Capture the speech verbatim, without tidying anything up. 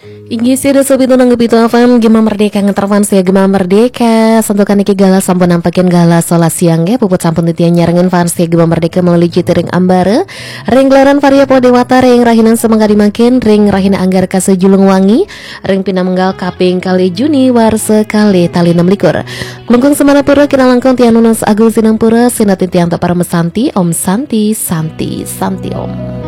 Inggih sih sobi tunang gepitu afam Gema Merdeka ngeterfans ya Gema Merdeka. Sentukan iki gala sampun nampakin gala sola siang ya. Puput sampun titian nyarengin fans ya Gema Merdeka melalui jitering ambare. Ring gelaran varia podewata ring rahinan semangga dimakin. Ring rahina anggar kase julung wangi. Ring pinamenggal kaping kali Juni war sekali tali enam likur. Lengkung semana pura kina langkong tianunas agung sinang pura. Sinatin tiang tak para mesanti. Om Santi Santi Santi Om.